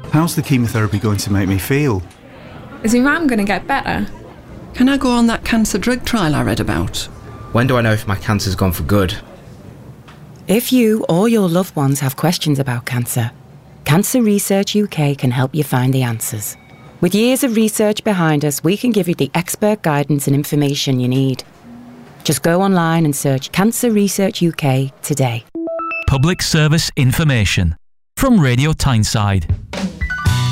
How's the chemotherapy going to make me feel? Is my mum going to get better? Can I go on that cancer drug trial I read about? When do I know if my cancer's gone for good? If you or your loved ones have questions about cancer, Cancer Research UK can help you find the answers. With years of research behind us, we can give you the expert guidance and information you need. Just go online and search Cancer Research UK today. Public service information from Radio Tyneside.